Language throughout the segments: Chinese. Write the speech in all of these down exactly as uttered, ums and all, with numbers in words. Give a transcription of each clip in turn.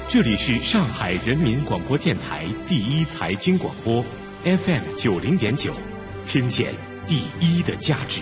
这里是上海人民广播电台第一财经广播 F M 九零点九，听见第一的价值。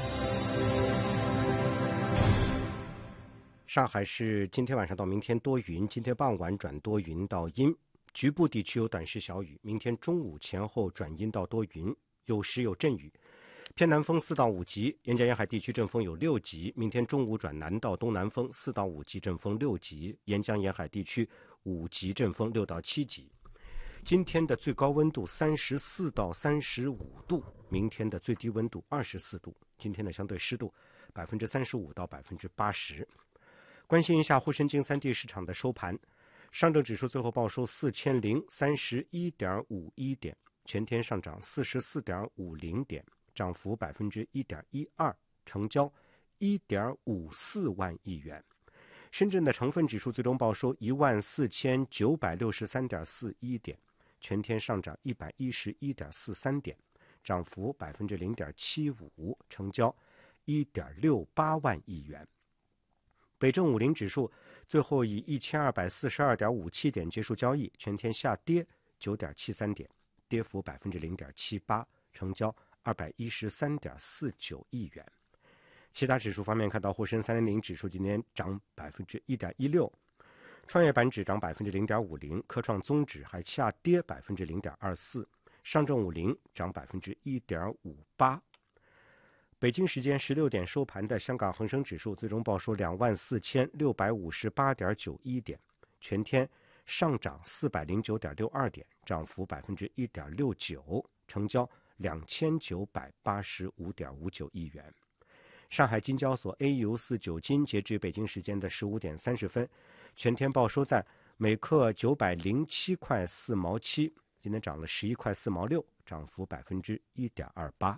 上海市今天晚上到明天多云，今天傍晚转多云到阴，局部地区有短时小雨，明天中午前后转阴到多云，有时有阵雨，偏南风四到五级，沿江沿海地区阵风有六级，明天中午转南到东南风四到五级，阵风六级，沿江沿海地区五级阵风六到七级。今天的最高温度三十四到三十五度，明天的最低温度二十四度，今天的相对湿度百分之三十五到百分之八十。关心一下沪深金三地市场的收盘，上证指数最后报收四千零三十一点五一点，全天上涨四十四点五零点，涨幅百分之一点一二，成交一点五四万亿元。深圳的成分指数最终报收一万四千九百六十三点四一点，全天上涨一百一十一点四三点，涨幅百分之零点七五，成交一点六八万亿元。北证五零指数最后以一千二百四十二点五七点结束交易，全天下跌九点七三点，跌幅百分之零点七八，成交二百一十三点四九亿元。其他指数方面，看到沪深三零指数今天涨百分之一点一六，创业板指涨百分之零点五零，科创综指还下跌百分之零点二四，上证五零涨百分之一点五八。北京时间十六点收盘的香港恒生指数最终报收两万四千六百五十八点九一点，全天上涨四百零九点六二点，涨幅百分之一点六九，成交两千九百八十五点五九亿元。上海金交所 A 五四九金截至北京时间的十五点三十分，全天报收在每克九百零七块四毛七，今天涨了十一块四毛六，涨幅百分之一点二八。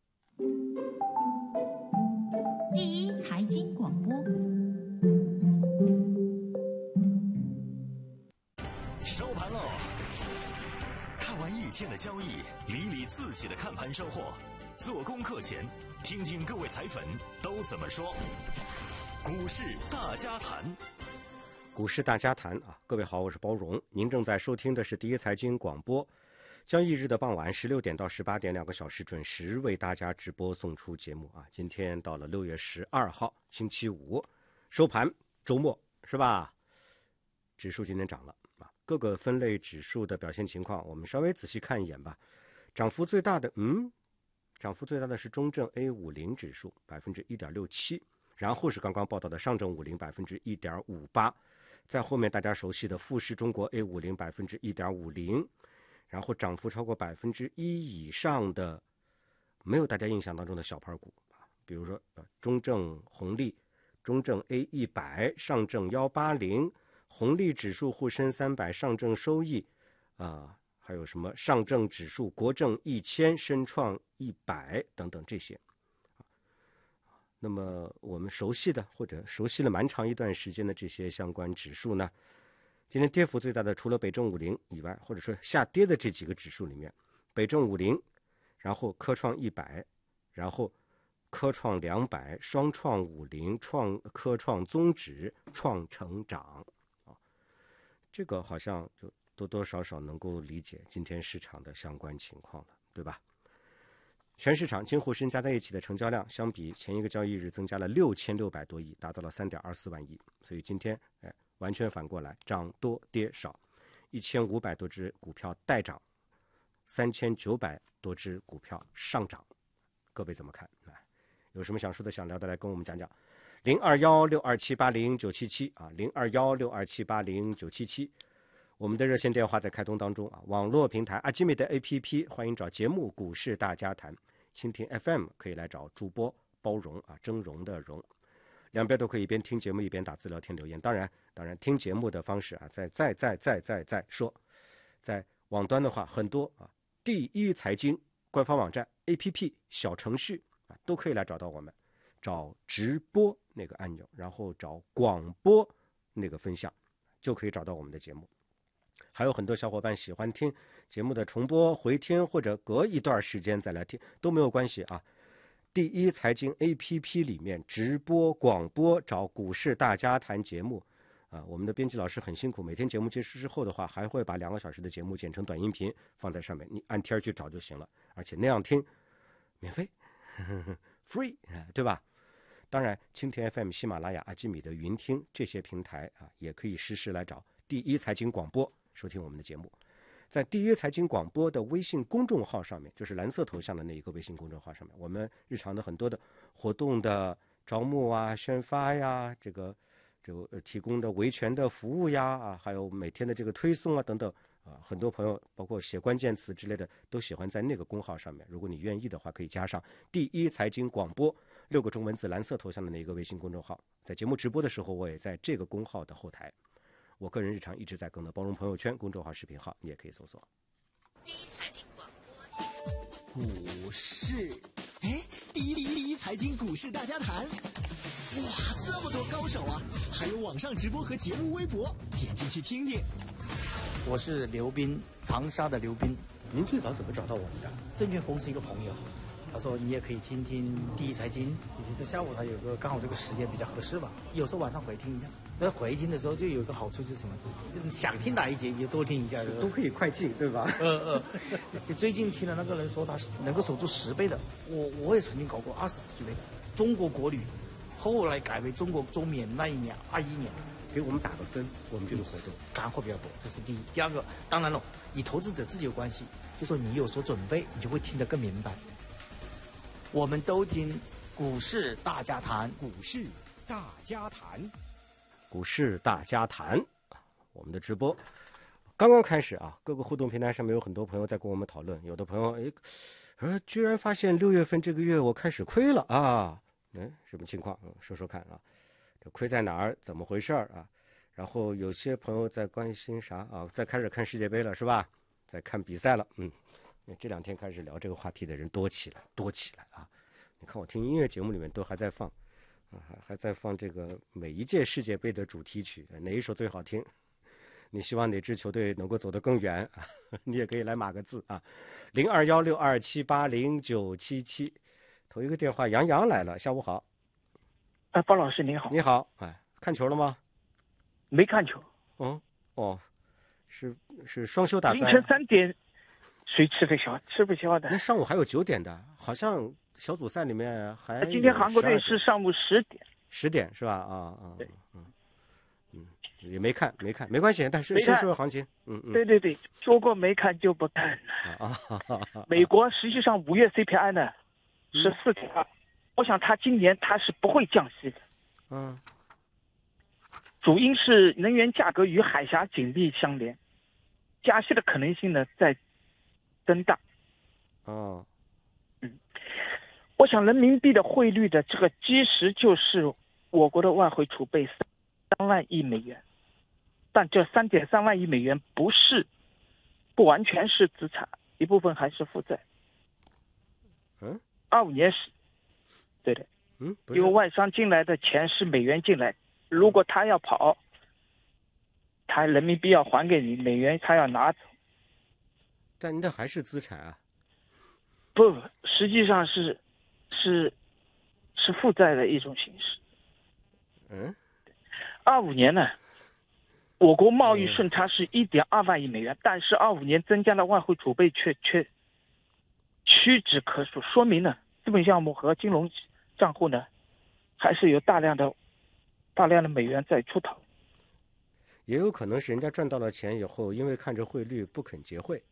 第一财经广播， 收盘喽！看完一天的交易，理理自己的看盘收获。做功课前，听听各位财粉都怎么说。股市大家谈， 股市大家谈啊！各位好，我是包荣，您正在收听的是第一财经广播。交易日的傍晚十六点到十八点，两个小时准时为大家直播送出节目啊！今天到了六月十二号，星期五，收盘周末是吧？指数今天涨了啊！各个分类指数的表现情况，我们稍微仔细看一眼吧。涨幅最大的，嗯，涨幅最大的是中证 A 五十 指数百分之一点六七，然后是刚刚报道的上证五零百分之一点五八，在后面大家熟悉的富时中国 A 五十 百分之一点五零。然后涨幅超过百分之一以上的，没有大家印象当中的小盘股啊，比如说呃中证红利、中证 A 一百、上证一八零、红利指数沪深三百、上证收益啊、呃，还有什么上证指数、国证一千、深创一百等等这些。那么我们熟悉的或者熟悉了蛮长一段时间的这些相关指数呢，今天跌幅最大的除了北证五零以外，或者说下跌的这几个指数里面，北证五零，然后科创一百，然后科创两百、双创五零、创科创综指、创成长啊，这个好像就多多少少能够理解今天市场的相关情况了，对吧？全市场京沪深加在一起的成交量相比前一个交易日增加了六千六百多亿，达到了三点二四万亿，所以今天哎。完全反过来，涨多跌少，一千五百多只股票带涨，三千九百多只股票上涨，各位怎么看？有什么想说的、想聊的，来跟我们讲讲。零二幺六二七八零九七七啊，零二幺六二七八零九七七，我们的热线电话在开通当中啊。网络平台阿基米的 A P P 欢迎找节目《股市大家谈》，蜻蜓 F M 可以来找主播包容啊，峥嵘的嵘。两边都可以一边听节目一边打字聊天留言，当然当然听节目的方式啊，再再再再再再说，在网端的话很多啊，第一财经官方网站 A P P 小程序啊都可以来找到我们，找直播那个按钮，然后找广播那个分项，就可以找到我们的节目。还有很多小伙伴喜欢听节目的重播回听，或者隔一段时间再来听都没有关系啊。第一财经 A P P 里面直播广播找股市大家谈节目，啊、 啊，我们的编辑老师很辛苦，每天节目结束之后的话，还会把两个小时的节目剪成短音频放在上面，你按天去找就行了，而且那样听免费free， 对吧？当然，蜻蜓 F M、喜马拉雅、阿基米德、云听这些平台啊，也可以实时来找第一财经广播收听我们的节目。在第一财经广播的微信公众号上面，就是蓝色头像的那一个微信公众号上面，我们日常的很多的活动的招募啊、宣发呀，这个这个提供的维权的服务呀啊，还有每天的这个推送啊等等啊，很多朋友包括写关键词之类的都喜欢在那个公号上面。如果你愿意的话，可以加上第一财经广播六个中文字蓝色头像的那一个微信公众号。在节目直播的时候，我也在这个公号的后台。我个人日常一直在更的包容朋友圈公众号、视频号，你也可以搜索。 第一财经广播， 股市，哎，第一第一第一财经股市大家谈，哇，这么多高手啊！还有网上直播和节目微博，点进去听听。 我是刘斌，长沙的刘斌。 您最早怎么找到我们的？ 证券公司一个朋友，他说你也可以听听第一财经，以前在下午他有个刚好这个时间比较合适吧，有时候晚上回听一下。在回听的时候就有一个好处就是什么，想听哪一节你就多听一下， 都可以快进，对吧？ 呃呃，最近听了那个人说他能够守住十倍的，我我也曾经搞过二十几倍的中国国旅，后来改为中国中免那一年二一年， 给我们打个分，我们这个活动干货比较多，这是第一。第二个，当然了，你投资者自己有关系，就说你有所准备，你就会听得更明白。我们都听股市大家谈， 股市大家谈。 股市大家谈，我们的直播刚刚开始啊，各个互动平台上面有很多朋友在跟我们讨论，有的朋友哎，呃，居然发现六月份这个月我开始亏了啊，嗯，什么情况？嗯，说说看啊，这亏在哪儿？怎么回事啊？然后有些朋友在关心啥啊？在开始看世界杯了是吧？在看比赛了，嗯，这两天开始聊这个话题的人多起来，多起来啊！你看我听音乐节目里面都还在放。还还在放这个每一届世界杯的主题曲，哪一首最好听？你希望哪支球队能够走得更远？你也可以来码个字啊，零二幺六二七八零九七七。头一个电话，杨洋来了，下午好。 啊，包老师您好。 你好，哎，看球了吗？ 没看球。 嗯，哦，是是双休打算。 凌晨三点，谁吃得消？吃不消的。 那上午还有九点的，好像。小组赛里面还今天韩国队是上午十点， 十点是吧？啊啊， 对， 嗯嗯，也没看没看，没关系，但是先说说行情，嗯嗯， 对对对，说过没看就不看啊啊！ 美国实际上五月 C P I 呢是四点二，我想他今年他是不会降息的， 嗯， 主因是能源价格与海峡紧密相连，加息的可能性呢在增大， 哦。 我想人民币的汇率的这个基石就是我国的外汇储备三万亿美元，但这三点三万亿美元不是不完全是资产，一部分还是负债。 嗯， 二五年是，对的， 嗯， 因为外商进来的钱是美元进来，如果他要跑，他人民币要还给你，美元他要拿走。 但那还是资产啊？ 不，实际上是。是是负债的一种形式。 嗯， 二五年呢，我国贸易顺差是一点二万亿美元，嗯、但是二五年增加的外汇储备却却屈指可数，说明呢，资本项目和金融账户呢，还是有大量的大量的美元在出逃。 也有可能是人家赚到了钱以后，因为看着汇率不肯结汇。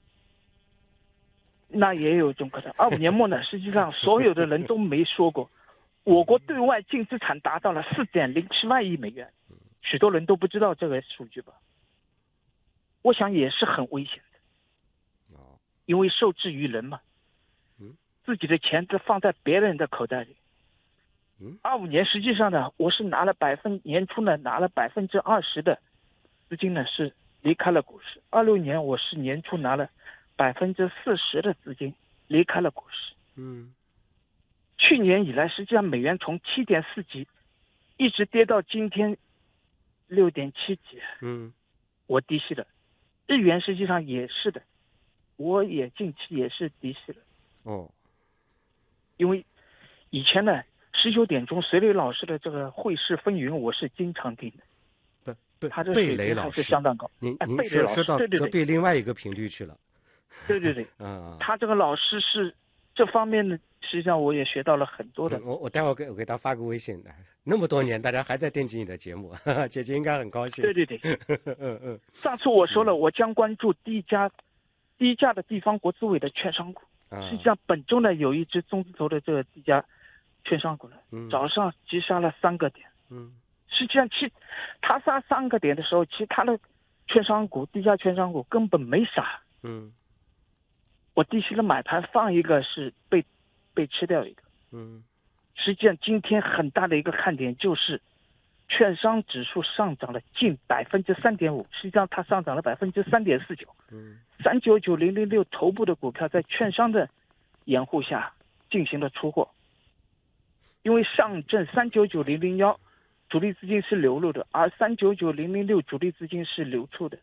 那也有一种可能。二五年末呢，实际上所有的人都没说过，我国对外净资产达到了四点零七万亿美元，许多人都不知道这个数据吧？我想也是很危险的，因为受制于人嘛，自己的钱都放在别人的口袋里。二五年实际上呢，我是拿了百分年初呢拿了百分之二十的资金呢是离开了股市。二六年我是年初拿了。百分之四十的资金离开了股市。 嗯， 去年以来，实际上美元从七点四几一直跌到今天六点七几。 嗯， 我低吸了。日元实际上也是的，我也近期也是低吸了。 哦， 因为以前呢，十九点钟隋磊老师的这个汇市风云，我是经常听的。 不， 他这贝水平还雷老师是相当高。 您哎， 您说贝雷老师， 说到隔对对对， 壁另外一个频率去了， 对对对， 嗯， 他这个老师是这方面的，实际上我也学到了很多的。 嗯我我待会儿给我给他发个微信，那么多年大家还在惦记你的节目，哈哈，姐姐应该很高兴。 对对对， 嗯嗯上次我说了，我将关注第一家第一家的地方国资委的券商股。 啊， 实际上本周呢，有一只中字头的这个第一家券商股呢， 嗯早上急杀了三个点。 嗯实际上其他杀三个点的时候，其他的券商股第一家券商股根本没杀。 嗯我低吸的买盘放一个是被被吃掉一个。 嗯实际上今天很大的一个看点就是券商指数上涨了近百分之三点五，实际上它上涨了百分之三点四九。 嗯三九九零零六头部的股票在券商的掩护下进行了出货，因为上证三九九零零幺主力资金是流入的，而三九九零零六主力资金是流出的。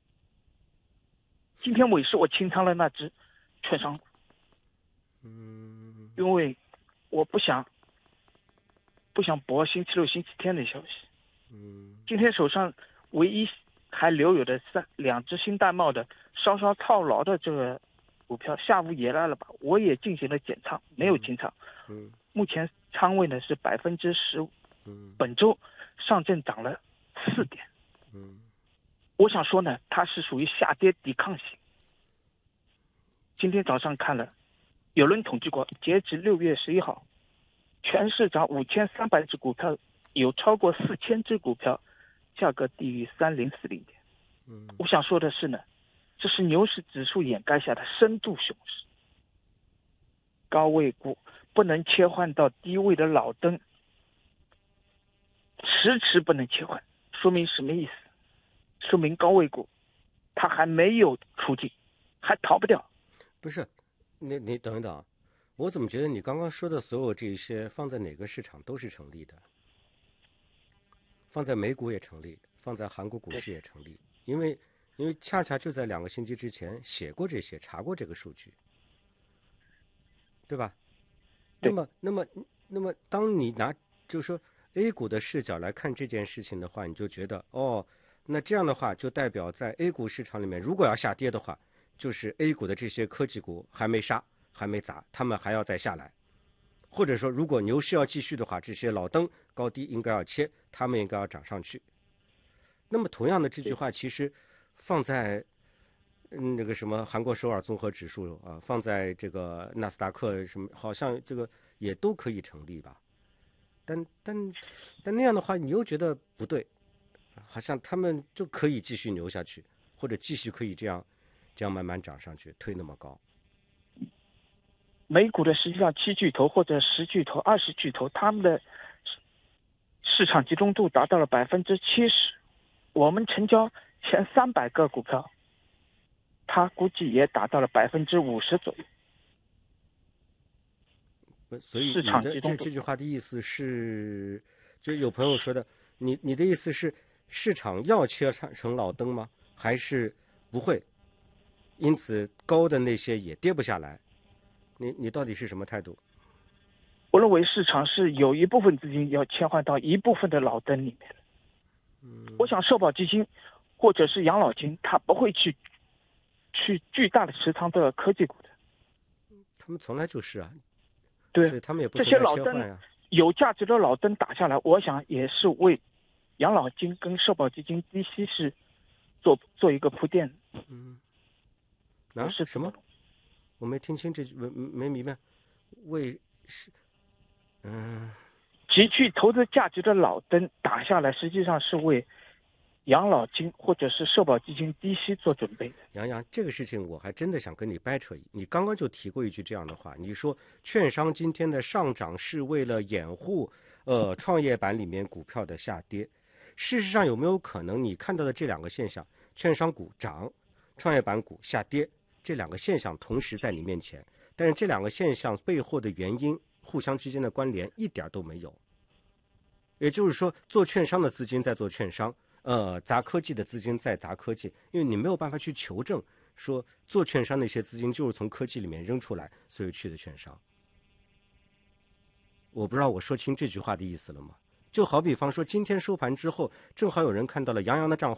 今天尾市我清仓了那只券商股， 嗯因为我不想不想博星期六、星期天的消息。 嗯今天手上唯一还留有的三两只新淡茂的稍稍套牢的这个股票，下午也来了吧，我也进行了减仓，没有清仓。 嗯目前仓位呢是百分之十五。 嗯本周上证涨了四点。 嗯我想说呢，它是属于下跌抵抗型。今天早上看了，有人统计过，截止六月十一号，全市场五千三百只股票，有超过四千只股票价格低于三零四零点。 嗯我想说的是呢，这是牛市指数掩盖下的深度熊市。高位股不能切换到低位的老登，迟迟不能切换，说明什么意思？说明高位股它还没有出境，还逃不掉。 不是，你你等一等啊，我怎么觉得你刚刚说的所有这些放在哪个市场都是成立的？放在美股也成立，放在韩国股市也成立，因为因为恰恰就在两个星期之前写过这些，查过这个数据，对吧？那么那么那么，当你拿就是说 A 股的视角来看这件事情的话，你就觉得哦，那这样的话就代表在 A 股市场里面，如果要下跌的话，就是 A 股的这些科技股还没杀，还没砸，他们还要再下来。或者说，如果牛市要继续的话，这些老登高低应该要切，他们应该要涨上去。那么同样的这句话，其实放在嗯那个什么韩国首尔综合指数啊，放在这个纳斯达克什么，好像这个也都可以成立吧。但但但那样的话，你又觉得不对，好像他们就可以继续牛下去，或者继续可以这样这样慢慢涨上去，推那么高。 美股的实际上七巨头或者十巨头、二十巨头，他们的市场集中度达到了百分之七十。我们成交前三百个股票，它估计也达到了百分之五十左右。 所以你市场的集中度这这句话的意思是，就有朋友说的，你你的意思是市场要切成成老登吗？还是不会？因此高的那些也跌不下来。你你到底是什么态度？ 我认为市场是有一部分资金要切换到一部分的老登里面。 嗯， 我想社保基金或者是养老金，它不会去去巨大的持仓的科技股的。 他们从来就是啊， 对， 所以他们也不这些老登呀。 有价值的老登打下来，我想也是为养老金跟社保基金低息是做做一个铺垫。 嗯，啊是什么？我没听清这句，没没明白。为是，嗯， 极具投资价值的老登打下来，实际上是为养老金或者是社保基金低息做准备的。 杨洋，这个事情我还真的想跟你掰扯。你刚刚就提过一句这样的话，你说券商今天的上涨是为了掩护呃创业板里面股票的下跌。事实上有没有可能你看到的这两个现象，券商股涨，创业板股下跌，这两个现象同时在你面前，但是这两个现象背后的原因互相之间的关联一点都没有。也就是说，做券商的资金在做券商，呃，砸科技的资金在砸科技，因为你没有办法去求证说做券商那些资金就是从科技里面扔出来，所以去的券商。我不知道我说清这句话的意思了吗？ 就好比方说，今天收盘之后，正好有人看到了杨洋的账户